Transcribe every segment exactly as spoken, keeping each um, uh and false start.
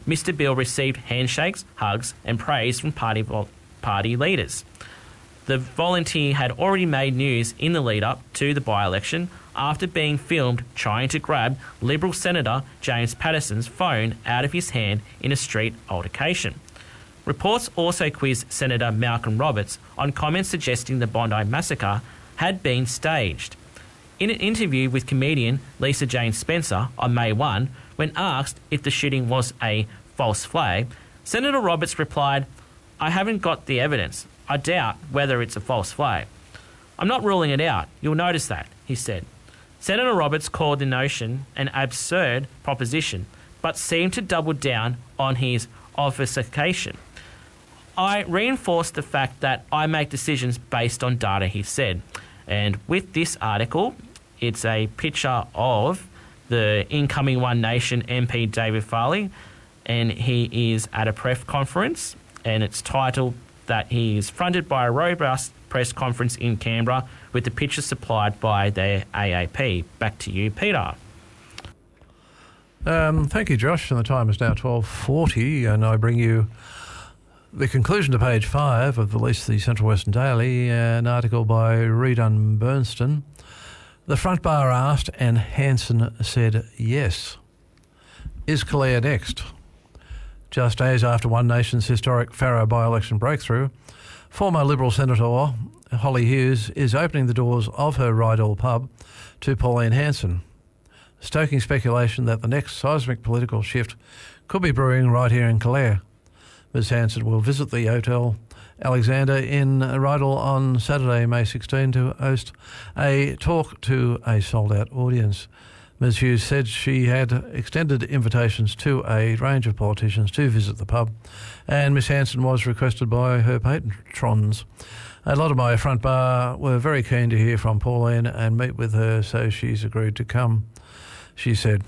Mister Bill received handshakes, hugs and praise from party vol- party leaders. The volunteer had already made news in the lead-up to the by-election after being filmed trying to grab Liberal Senator James Patterson's phone out of his hand in a street altercation. Reports also quizzed Senator Malcolm Roberts on comments suggesting the Bondi massacre had been staged. In an interview with comedian Lisa Jane Spencer on May first, when asked if the shooting was a false flag, Senator Roberts replied, "I haven't got the evidence. I doubt whether it's a false flag. I'm not ruling it out. You'll notice that," he said. Senator Roberts called the notion an absurd proposition, but seemed to double down on his obfuscation. "I reinforce the fact that I make decisions based on data," he said. And with this article, it's a picture of the incoming One Nation M P David Farley, and he is at a press conference, and it's titled that he is fronted by a robust press conference in Canberra with the picture supplied by the A A P. Back to you, Peter. Um, thank you, Josh. And the time is now twelve forty, and I bring you the conclusion to page five of the least the Central Western Daily, an article by Reedun Bernstein. The front bar asked and Hanson said yes. Is Claire next? Just days after One Nation's historic Farrow by-election breakthrough, former Liberal Senator Holly Hughes is opening the doors of her Rydal pub to Pauline Hanson, stoking speculation that the next seismic political shift could be brewing right here in Calare. Miz Hanson will visit the Hotel Alexander in Rydal on Saturday, May sixteenth, to host a talk to a sold-out audience. Miz Hughes said she had extended invitations to a range of politicians to visit the pub, and Miss Hanson was requested by her patrons. A lot of my front bar were very keen to hear from Pauline and meet with her, so she's agreed to come, she said.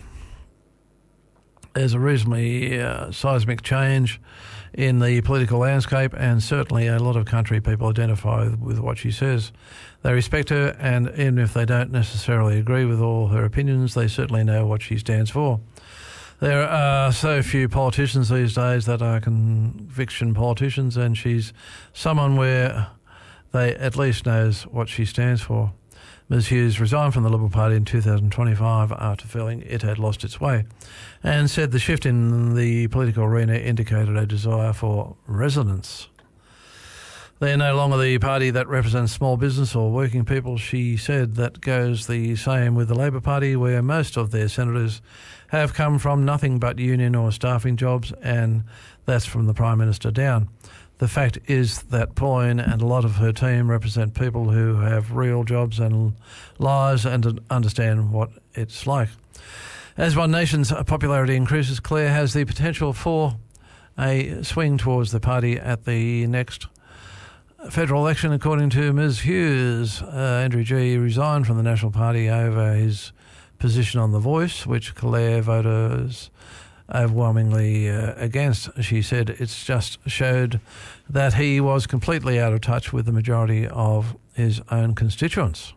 There's a reasonably uh, seismic change in the political landscape, and certainly a lot of country people identify with what she says. They respect her, and even if they don't necessarily agree with all her opinions, they certainly know what she stands for. There are so few politicians these days that are conviction politicians, and she's someone where they at least knows what she stands for. Miz Hughes resigned from the Liberal Party in two thousand twenty-five after feeling it had lost its way, and said the shift in the political arena indicated a desire for resonance. They're no longer the party that represents small business or working people, she said. That goes the same with the Labor Party, where most of their senators have come from nothing but union or staffing jobs, and that's from the Prime Minister down. The fact is that Pauline and a lot of her team represent people who have real jobs and lives and understand what it's like. As One Nation's popularity increases, Claire has the potential for a swing towards the party at the next federal election, according to Miz Hughes. Uh, Andrew Gee resigned from the National Party over his position on The Voice, which Claire voters overwhelmingly uh, against. She said it's just showed that he was completely out of touch with the majority of his own constituents.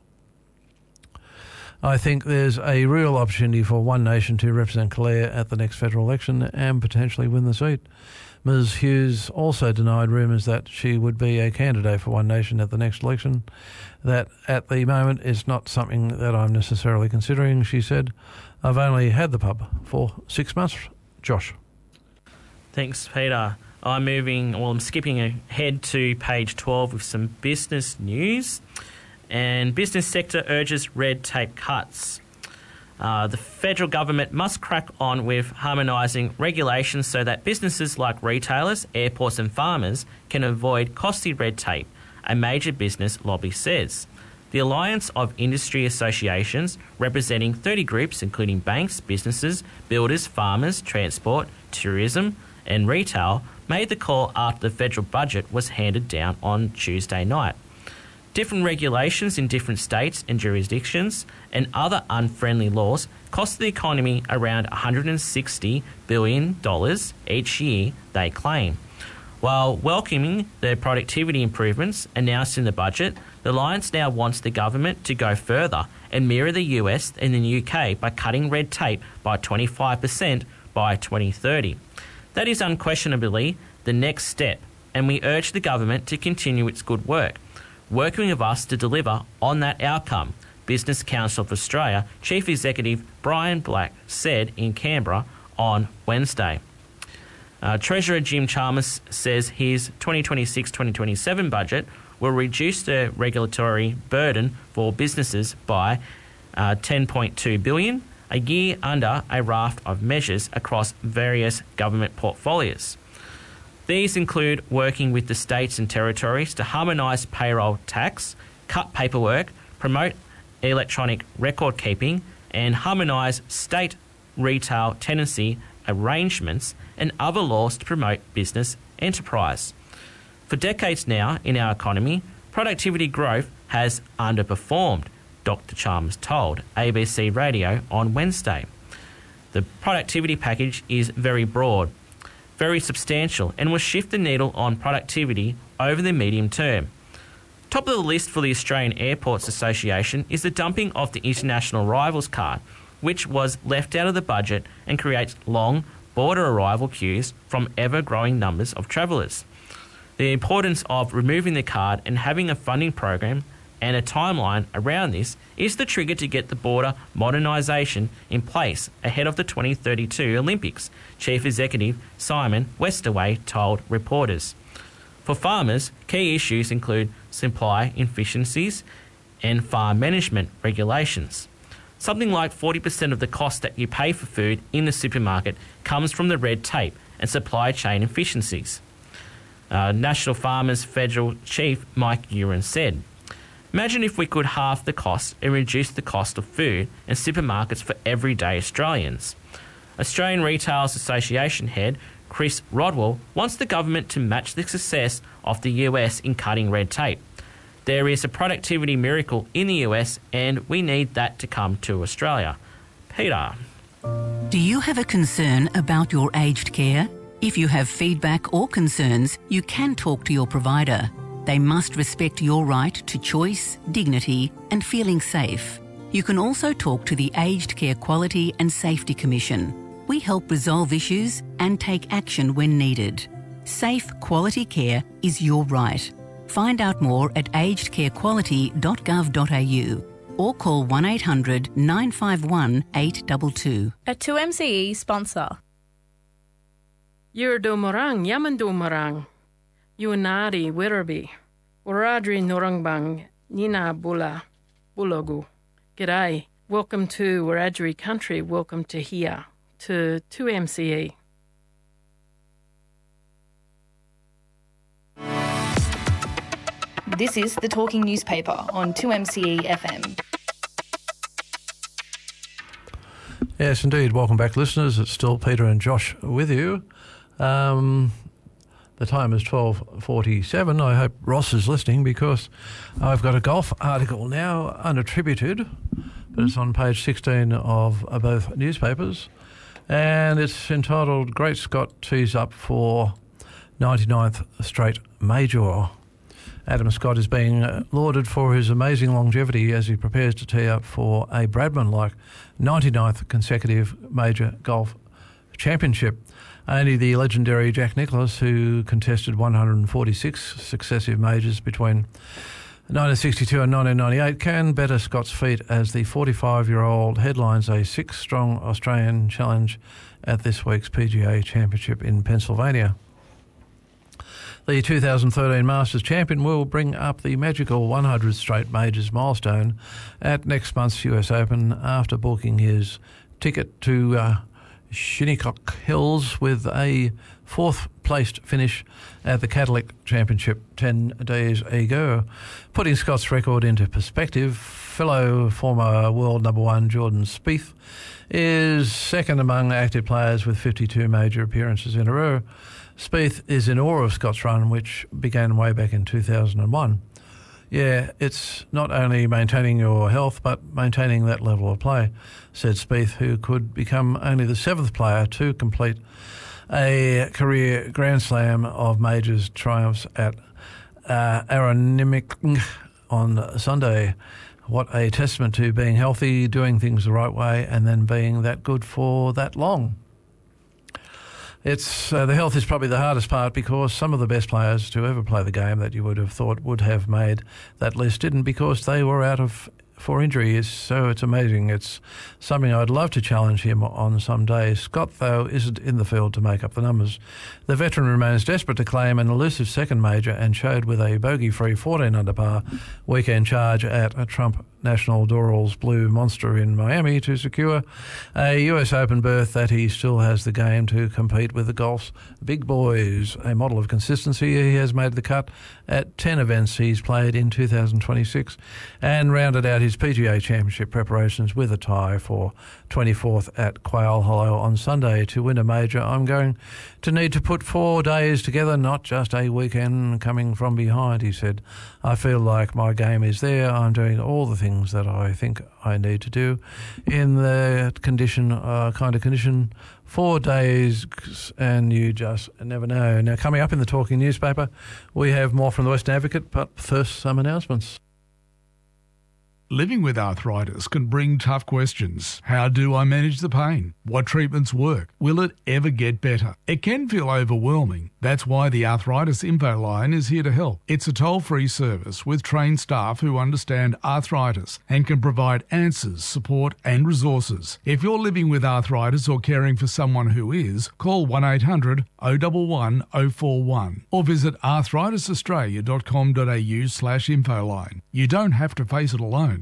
I think there's a real opportunity for One Nation to represent Calare at the next federal election and potentially win the seat. Miz Hughes also denied rumours that she would be a candidate for One Nation at the next election. That at the moment is not something that I'm necessarily considering, she said. I've only had the pub for six months. Josh. Thanks, Peter. I'm moving, well, I'm skipping ahead to page twelve with some business news. And business sector urges red tape cuts. Uh, the federal government must crack on with harmonising regulations so that businesses like retailers, airports and farmers can avoid costly red tape, a major business lobby says. The Alliance of Industry Associations, representing thirty groups including banks, businesses, builders, farmers, transport, tourism and retail, made the call after the federal budget was handed down on Tuesday night. Different regulations in different states and jurisdictions and other unfriendly laws cost the economy around one hundred sixty billion dollars each year, they claim. While welcoming the productivity improvements announced in the budget, the Alliance now wants the government to go further and mirror the U S and the U K by cutting red tape by twenty-five percent by twenty thirty. That is unquestionably the next step, and we urge the government to continue its good work, working with us to deliver on that outcome, Business Council of Australia Chief Executive Brian Black said in Canberra on Wednesday. Uh, Treasurer Jim Chalmers says his twenty twenty-six twenty twenty-seven budget will reduce the regulatory burden for businesses by uh, ten point two billion dollars, a year under a raft of measures across various government portfolios. These include working with the states and territories to harmonise payroll tax, cut paperwork, promote electronic record keeping, and harmonise state retail tenancy arrangements and other laws to promote business enterprise. For decades now in our economy, productivity growth has underperformed, Doctor Chalmers told A B C Radio on Wednesday. The productivity package is very broad, very substantial, and will shift the needle on productivity over the medium term. Top of the list for the Australian Airports Association is the dumping of the International Arrivals Card, which was left out of the budget and creates long border arrival queues from ever-growing numbers of travellers. The importance of removing the card and having a funding program and a timeline around this is the trigger to get the border modernisation in place ahead of the twenty thirty-two Olympics, Chief Executive Simon Westerway told reporters. For farmers, key issues include supply efficiencies and farm management regulations. Something like forty percent of the cost that you pay for food in the supermarket comes from the red tape and supply chain efficiencies. Uh, National Farmers Federal Chief Mike Uren said, "Imagine if we could halve the cost and reduce the cost of food and supermarkets for everyday Australians." Australian Retailers Association head Chris Rodwell wants the government to match the success of the U S in cutting red tape. There is a productivity miracle in the U S and we need that to come to Australia. Peter. Do you have a concern about your aged care? If you have feedback or concerns, you can talk to your provider. They must respect your right to choice, dignity and feeling safe. You can also talk to the Aged Care Quality and Safety Commission. We help resolve issues and take action when needed. Safe, quality care is your right. Find out more at aged care quality dot gov dot a u or call one eight hundred nine five one eight two two. A two M C E sponsor. Yurdomarang Yamandomarang. Yuanari Wirrabi. Waradri Norangbang Nina Bula Bulogu. G'day. Welcome to Wiradjuri country. Welcome to here. To two M C E. This is the Talking Newspaper on two M C E F M. Yes, indeed. Welcome back, listeners. It's still Peter and Josh with you. Um, the time is twelve forty-seven. I hope Ross is listening because I've got a golf article now unattributed, but it's on page sixteen of uh, both newspapers. And it's entitled Great Scott Tees Up for ninety-ninth Straight Major. Adam Scott is being lauded for his amazing longevity as he prepares to tee up for a Bradman-like ninety-ninth consecutive major golf championship. Only the legendary Jack Nicklaus, who contested one hundred forty-six successive majors between nineteen sixty-two and nineteen ninety-eight, can better Scott's feat as the forty-five-year-old headlines a six-strong Australian challenge at this week's P G A Championship in Pennsylvania. The two thousand thirteen Masters champion will bring up the magical one hundred straight majors milestone at next month's U S Open after booking his ticket to uh, Shinnecock Hills with a fourth-placed finish at the Cadillac Championship ten days ago. Putting Scott's record into perspective, fellow former world number one Jordan Spieth is second among active players with fifty-two major appearances in a row. Spieth is in awe of Scott's run, which began way back in two thousand one. Yeah, it's not only maintaining your health, but maintaining that level of play, said Spieth, who could become only the seventh player to complete a career Grand Slam of majors triumphs at uh, Aronimink on Sunday. What a testament to being healthy, doing things the right way, and then being that good for that long. It's uh, the health is probably the hardest part, because some of the best players to ever play the game that you would have thought would have made that list didn't, because they were out of for injury. Is so it's amazing. It's something I'd love to challenge him on some day. Scott, though, isn't in the field to make up the numbers. The veteran remains desperate to claim an elusive second major, and showed with a bogey-free fourteen under par weekend charge at a Trump National Doral's Blue Monster in Miami to secure a U S Open berth that he still has the game to compete with the golf's big boys. A model of consistency, he has made the cut at ten events he's played in two thousand twenty-six, and rounded out his P G A Championship preparations with a tie for twenty-fourth at Quail Hollow on Sunday. To win a major, I'm going to need to put four days together, not just a weekend coming from behind, he said. I feel like my game is there. I'm doing all the things that I think I need to do in the condition, uh, kind of condition, four days, and you just never know. Now, coming up in the Talking Newspaper, we have more from the Western Advocate, but first, some announcements. Living with arthritis can bring tough questions. How do I manage the pain? What treatments work? Will it ever get better? It can feel overwhelming. That's why the Arthritis Info Line is here to help. It's a toll-free service with trained staff who understand arthritis and can provide answers, support and resources. If you're living with arthritis or caring for someone who is, call one eight hundred oh one one oh four one or visit arthritis australia dot com dot a u slash infoline. You don't have to face it alone.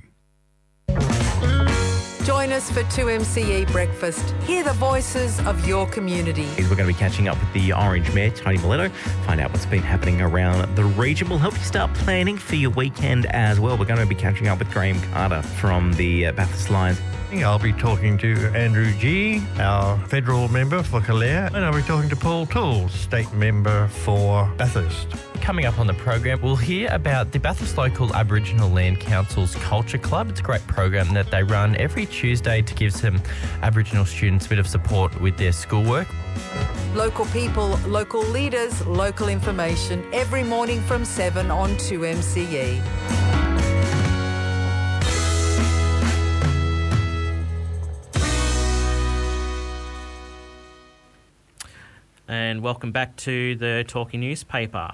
Join us for two M C E Breakfast. Hear the voices of your community. We're going to be catching up with the Orange Mayor, Tony Miletto, find out what's been happening around the region. We'll help you start planning for your weekend as well. We're going to be catching up with Graham Carter from the uh, Bathurst Lions. I'll be talking to Andrew G, our federal member for Calare, and I'll be talking to Paul Toole, state member for Bathurst. Coming up on the program, we'll hear about the Bathurst Local Aboriginal Land Council's Culture Club. It's a great program that they run every Tuesday to give some Aboriginal students a bit of support with their schoolwork. Local people, local leaders, local information every morning from seven on two M C E. And welcome back to the Talking Newspaper.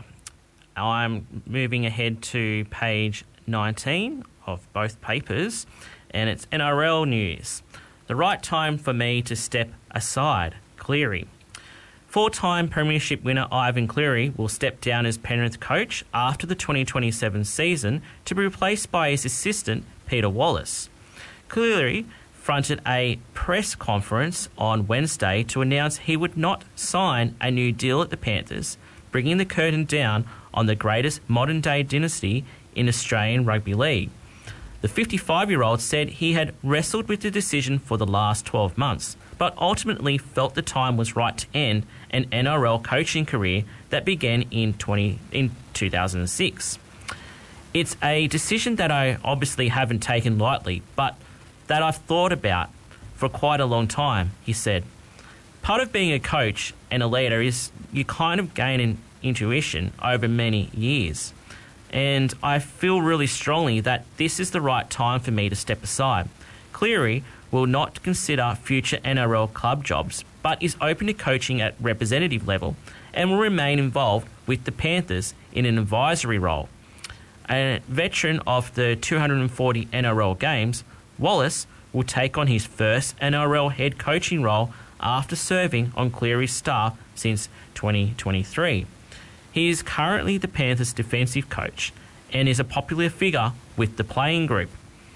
I'm moving ahead to page nineteen of both papers, and it's N R L news. The right time for me to step aside, Cleary. Four-time premiership winner Ivan Cleary will step down as Penrith coach after the twenty twenty-seven season to be replaced by his assistant, Peter Wallace. Cleary fronted a press conference on Wednesday to announce he would not sign a new deal at the Panthers, bringing the curtain down on the greatest modern-day dynasty in Australian rugby league. The fifty-five-year-old said he had wrestled with the decision for the last twelve months, but ultimately felt the time was right to end an N R L coaching career that began in, twenty, in two thousand six. It's a decision that I obviously haven't taken lightly, but that I've thought about for quite a long time, he said. Part of being a coach and a leader is you kind of gain an intuition over many years. And I feel really strongly that this is the right time for me to step aside. Cleary will not consider future N R L club jobs, but is open to coaching at representative level and will remain involved with the Panthers in an advisory role. A veteran of the two hundred forty N R L games, Wallace will take on his first N R L head coaching role after serving on Cleary's staff since twenty twenty-three. He is currently the Panthers' defensive coach and is a popular figure with the playing group.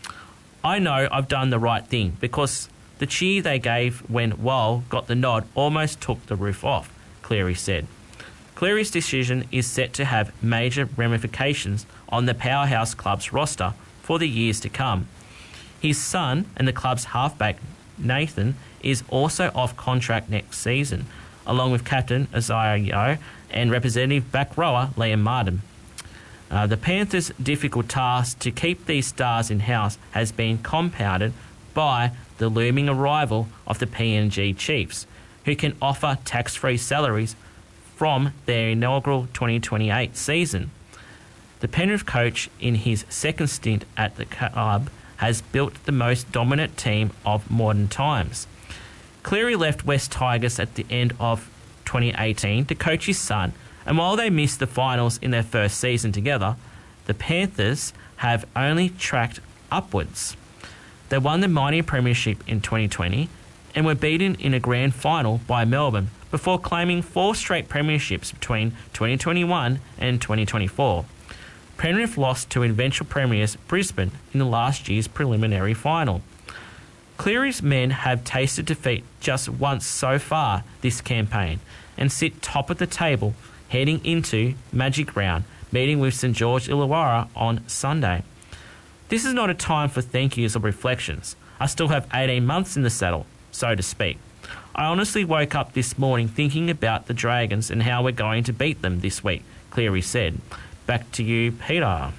I know I've done the right thing because the cheer they gave when Wall got the nod almost took the roof off, Cleary said. Cleary's decision is set to have major ramifications on the Powerhouse club's roster for the years to come. His son and the club's halfback, Nathan, is also off contract next season, along with captain Isaiah Yeo and representative back rower Liam Martin. Uh, the Panthers' difficult task to keep these stars in-house has been compounded by the looming arrival of the P N G Chiefs, who can offer tax-free salaries from their inaugural twenty twenty-eight season. The Penrith coach, in his second stint at the club, has built the most dominant team of modern times. Cleary left West Tigers at the end of twenty eighteen to coach his son, and while they missed the finals in their first season together, the Panthers have only tracked upwards. They won the Mighty Premiership in twenty twenty and were beaten in a grand final by Melbourne before claiming four straight premierships between twenty twenty-one and twenty twenty-four. Penrith lost to eventual premiers Brisbane in the last year's preliminary final. Cleary's men have tasted defeat just once so far this campaign and sit top of the table heading into Magic Round, meeting with St George Illawarra on Sunday. This is not a time for thank yous or reflections. I still have eighteen months in the saddle, so to speak. I honestly woke up this morning thinking about the Dragons and how we're going to beat them this week, Cleary said. Back to you, Peter.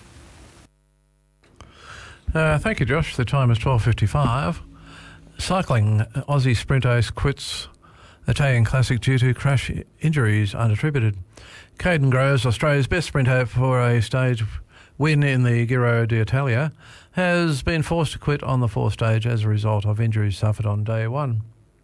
Uh, thank you, Josh. The time is twelve fifty-five. Cycling, Aussie Sprint Ace quits Italian Classic due to crash injuries unattributed. Caden Groves, Australia's best sprinter for a stage win in the Giro d'Italia, has been forced to quit on the fourth stage as a result of injuries suffered on day one.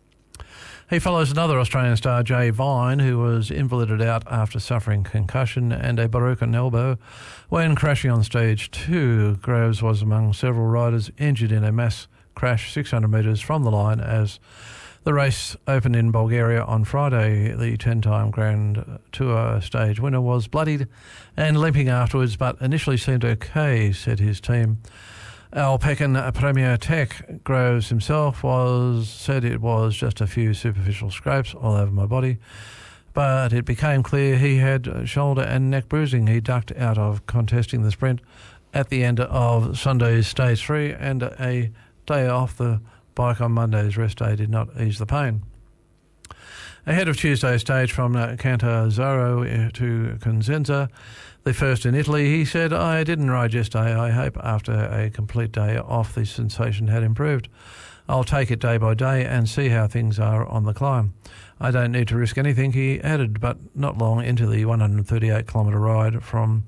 He follows another Australian star, Jay Vine, who was invalided out after suffering concussion and a broken elbow when crashing on stage two. Groves was among several riders injured in a mass crash six hundred metres from the line as the race opened in Bulgaria on Friday. The ten-time Grand Tour stage winner was bloodied and limping afterwards, but initially seemed okay, said his team. Alpecin Premier Tech Groves himself was said it was just a few superficial scrapes all over my body, but it became clear he had shoulder and neck bruising. He ducked out of contesting the sprint at the end of Sunday's stage three, and a day off the bike on Monday's rest day did not ease the pain. Ahead of Tuesday's stage from uh, Cantazzaro to Cosenza, the first in Italy, he said, I didn't ride yesterday. I hope after a complete day off the sensation had improved. I'll take it day by day and see how things are on the climb. I don't need to risk anything, he added, but not long into the one hundred thirty-eight kilometre ride from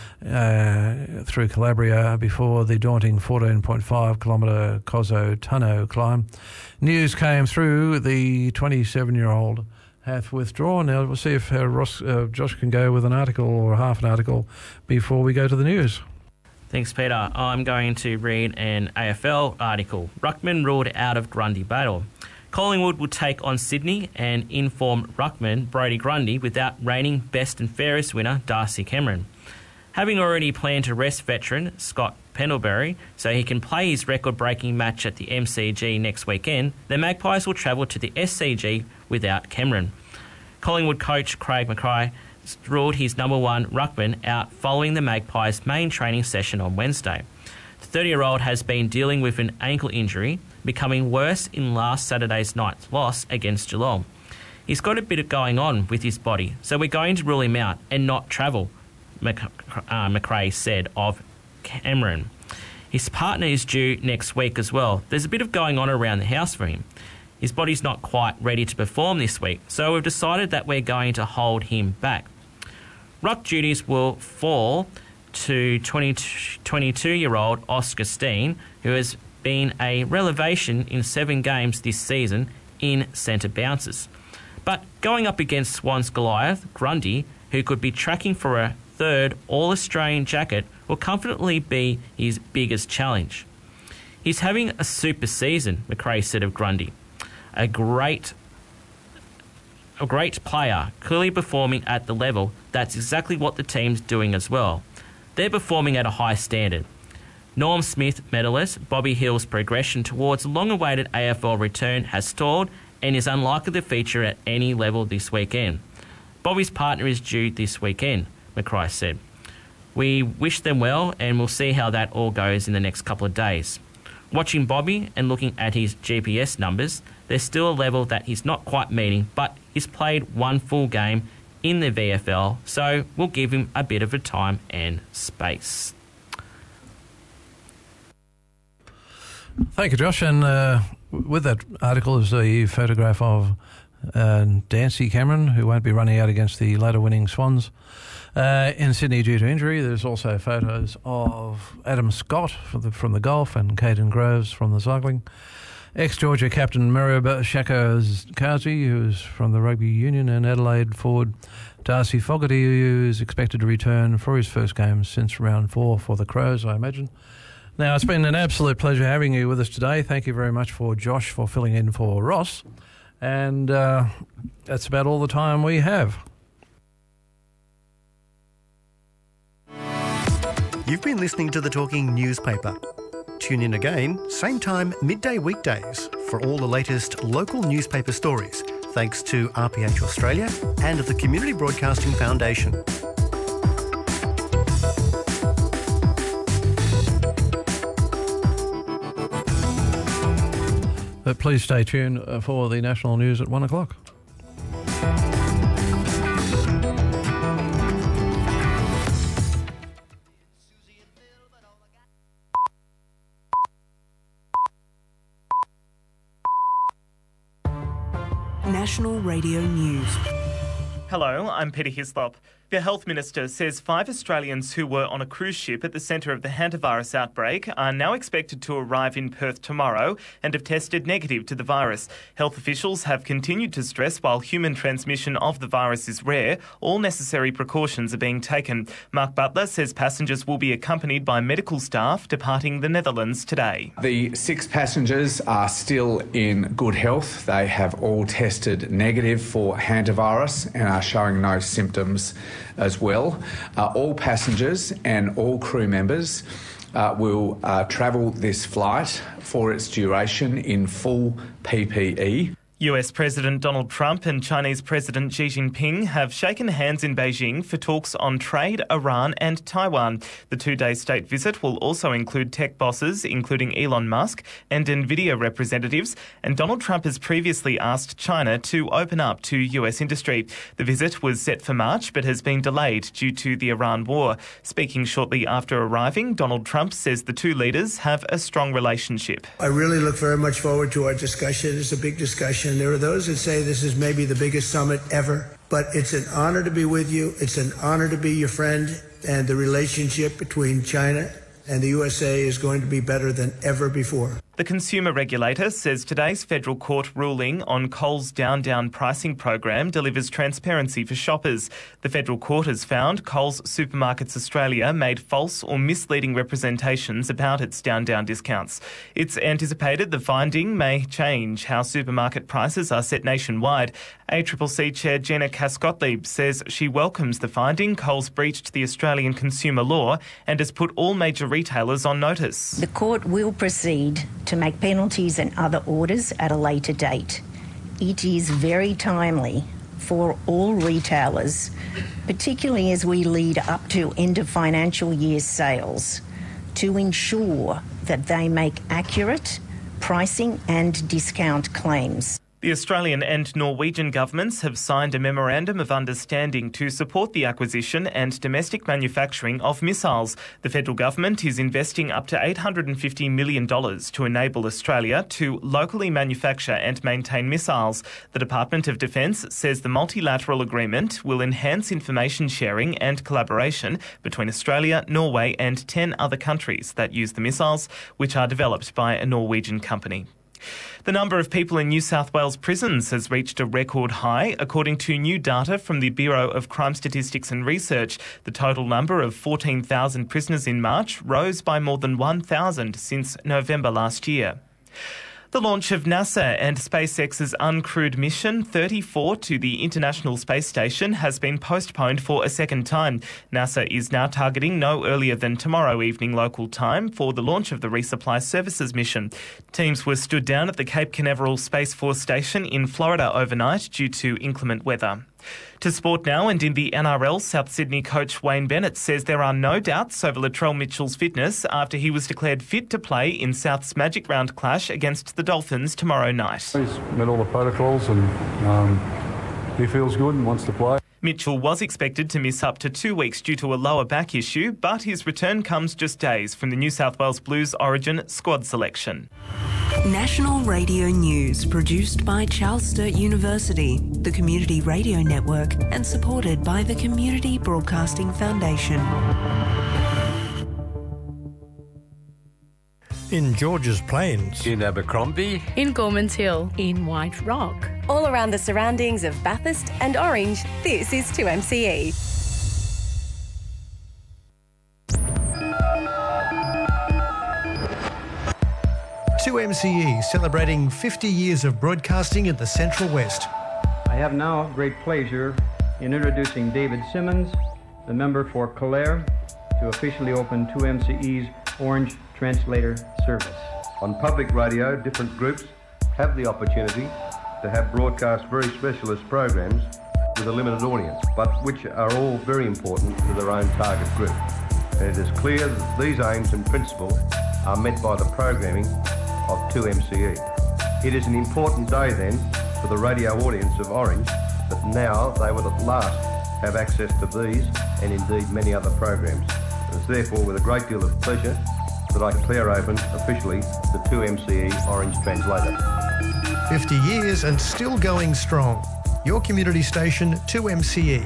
uh, through Calabria before the daunting fourteen point five kilometre Cozzo Tunno climb, news came through the twenty-seven-year-old hath withdrawn. Now we'll see if uh, Ross, uh, Josh can go with an article or half an article before we go to the news. Thanks, Peter. I'm going to read an A F L article. Ruckman ruled out of Grundy battle. Collingwood will take on Sydney and inform Ruckman Brodie Grundy without reigning best and fairest winner Darcy Cameron. Having already planned to rest veteran Scott Pendlebury so he can play his record-breaking match at the M C G next weekend, the Magpies will travel to the S C G without Cameron. Collingwood coach Craig Mackay ruled his number one ruckman out following the Magpies' main training session on Wednesday. The thirty-year-old has been dealing with an ankle injury, becoming worse in last Saturday's night's loss against Geelong. He's got a bit of going on with his body, so we're going to rule him out and not travel, Mac- uh, McRae said of Cameron. His partner is due next week as well. There's a bit of going on around the house for him. His body's not quite ready to perform this week, so we've decided that we're going to hold him back. Ruck duties will fall to twenty-two-year-old Oscar Steen, who has been a revelation in seven games this season in centre bounces. But going up against Swans Goliath, Grundy, who could be tracking for a third All-Australian jacket, will confidently be his biggest challenge. He's having a super season, McRae said of Grundy. A great, a great player, clearly performing at the level. That's exactly what the team's doing as well. They're performing at a high standard. Norm Smith medalist Bobby Hill's progression towards a long-awaited A F L return has stalled and is unlikely to feature at any level this weekend. Bobby's partner is due this weekend, McRae said. We wish them well and we'll see how that all goes in the next couple of days. Watching Bobby and looking at his G P S numbers, there's still a level that he's not quite meeting, but he's played one full game in the V F L, so we'll give him a bit of a time and space. Thank you, Josh. And uh, with that article is a photograph of uh, Dancy Cameron, who won't be running out against the later winning Swans uh, in Sydney due to injury. There's also photos of Adam Scott from the, from the golf and Caden Groves from the cycling. Ex-Georgia captain Merab Shakazi, who's from the rugby union, and Adelaide forward Darcy Fogarty, who's expected to return for his first game since round four for the Crows, I imagine. Now, it's been an absolute pleasure having you with us today. Thank you very much for Josh for filling in for Ross. And uh, that's about all the time we have. You've been listening to The Talking Newspaper. Tune in again, same time, midday weekdays, for all the latest local newspaper stories, thanks to R P H Australia and the Community Broadcasting Foundation. But please stay tuned for the national news at one o'clock. National Radio News. Hello, I'm Peter Hislop. The Health Minister says five Australians who were on a cruise ship at the centre of the hantavirus outbreak are now expected to arrive in Perth tomorrow and have tested negative to the virus. Health officials have continued to stress while human transmission of the virus is rare, all necessary precautions are being taken. Mark Butler says passengers will be accompanied by medical staff departing the Netherlands today. The six passengers are still in good health. They have all tested negative for hantavirus and are showing no symptoms as well. Uh, all passengers and all crew members uh, will uh, travel this flight for its duration in full P P E. U S President Donald Trump and Chinese President Xi Jinping have shaken hands in Beijing for talks on trade, Iran and Taiwan. The two-day state visit will also include tech bosses, including Elon Musk and Nvidia representatives, and Donald Trump has previously asked China to open up to U S industry. The visit was set for March but has been delayed due to the Iran war. Speaking shortly after arriving, Donald Trump says the two leaders have a strong relationship. I really look very much forward to our discussion. It's a big discussion. There are those that say this is maybe the biggest summit ever, but it's an honor to be with you. It's an honor to be your friend, and the relationship between China and the U S A is going to be better than ever before. The consumer regulator says today's federal court ruling on Coles' down-down pricing program delivers transparency for shoppers. The federal court has found Coles Supermarkets Australia made false or misleading representations about its down-down discounts. It's anticipated the finding may change how supermarket prices are set nationwide. A C C C Chair Gina Cass-Gottlieb says she welcomes the finding Coles breached the Australian consumer law and has put all major retailers on notice. The court will proceed to make penalties and other orders at a later date. It is very timely for all retailers, particularly as we lead up to end of financial year sales, to ensure that they make accurate pricing and discount claims. The Australian and Norwegian governments have signed a memorandum of understanding to support the acquisition and domestic manufacturing of missiles. The federal government is investing up to eight hundred fifty million dollars to enable Australia to locally manufacture and maintain missiles. The Department of Defence says the multilateral agreement will enhance information sharing and collaboration between Australia, Norway and ten other countries that use the missiles, which are developed by a Norwegian company. The number of people in New South Wales prisons has reached a record high, according to new data from the Bureau of Crime Statistics and Research. The total number of fourteen thousand prisoners in March rose by more than one thousand since November last year. The launch of NASA and SpaceX's uncrewed mission thirty-four to the International Space Station has been postponed for a second time. NASA is now targeting no earlier than tomorrow evening local time for the launch of the Resupply Services mission. Teams were stood down at the Cape Canaveral Space Force Station in Florida overnight due to inclement weather. To sport now, and in the N R L, South Sydney coach Wayne Bennett says there are no doubts over Latrell Mitchell's fitness after he was declared fit to play in South's Magic Round clash against the Dolphins tomorrow night. He's met all the protocols and um, he feels good and wants to play. Mitchell was expected to miss up to two weeks due to a lower back issue, but his return comes just days from the New South Wales Blues Origin squad selection. National Radio News, produced by Charles Sturt University, the Community Radio Network, and supported by the Community Broadcasting Foundation. In Georges Plains. In Abercrombie. In Gormans Hill. In White Rock. All around the surroundings of Bathurst and Orange, this is two M C E. two M C E celebrating fifty years of broadcasting in the Central West. I have now great pleasure in introducing David Simmons, the member for Clare, to officially open two M C E's Orange Translator service. On public radio, different groups have the opportunity to have broadcast very specialist programs with a limited audience, but which are all very important to their own target group. And it is clear that these aims and principles are met by the programming of two M C E. It is an important day then for the radio audience of Orange that now they will at last have access to these and indeed many other programs. And it's therefore with a great deal of pleasure that I declare open officially the two M C E Orange Translator. fifty years and still going strong. Your community station, two M C E.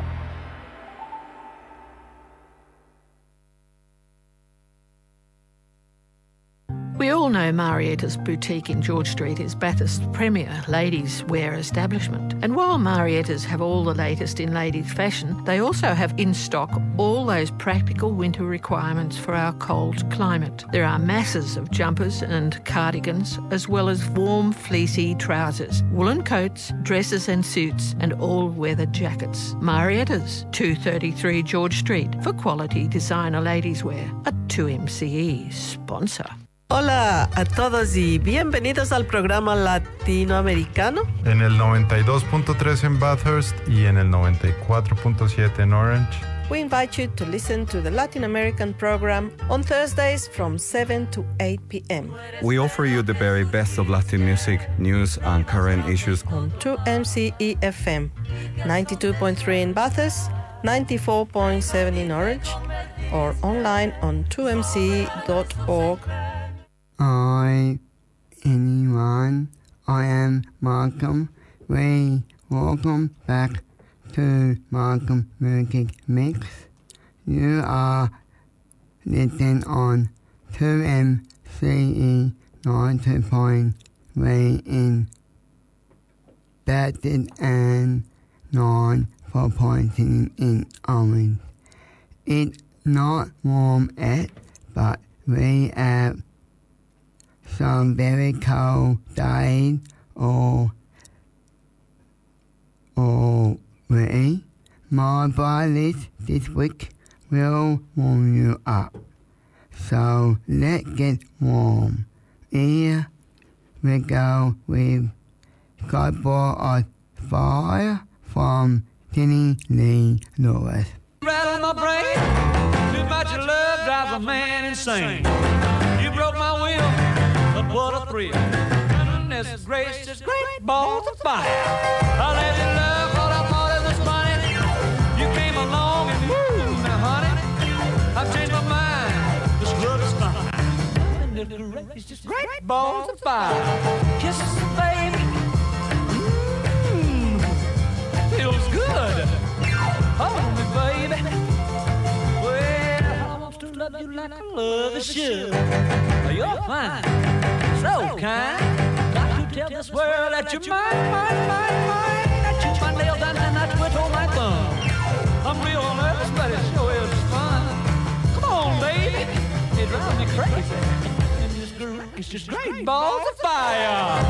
We all know Marietta's Boutique in George Street is Bathurst's premier ladies' wear establishment. And while Marietta's have all the latest in ladies' fashion, they also have in stock all those practical winter requirements for our cold climate. There are masses of jumpers and cardigans, as well as warm, fleecy trousers, woolen coats, dresses and suits, and all-weather jackets. Marietta's, two thirty-three George Street, for quality designer ladies' wear. A two M C E sponsor. Hola a todos y bienvenidos al programa latinoamericano. En el noventa y dos punto tres en Bathurst y en el noventa y cuatro punto siete en Orange. We invite you to listen to the Latin American program on Thursdays from seven to eight p.m. We offer you the very best of Latin music, news and current issues on two M C E F M, ninety-two point three in Bathurst, ninety-four point seven in Orange, or online on two m c e dot org. Hi, anyone. I am Malcolm Ray. Welcome back to Malcolm Music Mix. You are listening on two M C E ninety point three in Bedford and ninety-four point two in Orange. It's not warm yet, but we have some very cold days or or rain. My playlist this week will warm you up. So let's get warm. Here we go with God Ball of Fire from Kenny Lee Lewis. Rattle my brain, too much love drives a man insane. You broke my will. What a thrill. Goodness gracious, great balls of fire. I let you love what I thought it was funny. You came along and woo, now honey, I've changed my mind. This love is fine. Goodness gracious, great balls of fire. Kisses, baby. Mmm, feels good. Hold me, baby. Well, I want to love you like I love a should. You're fine. So kind, got to tell this world that you're mine, mine, mine, mine. I chew my nails down and I twiddle my thumb. I'm real nervous, but it sure is fun. Come on, baby, it drives me crazy. And this girl is just great balls of fire.